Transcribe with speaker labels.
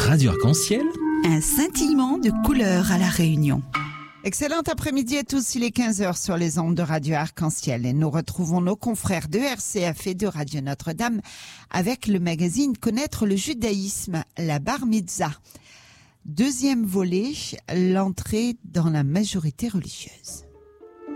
Speaker 1: Radio Arc-en-Ciel.
Speaker 2: Un scintillement de couleurs à La Réunion.
Speaker 3: Excellent après-midi à tous, il est 15h sur les ondes de Radio Arc-en-Ciel et nous retrouvons nos confrères de RCF et de Radio Notre-Dame avec le magazine Connaître le judaïsme, la Bar Mitzvah. Deuxième volet, l'entrée dans la majorité religieuse.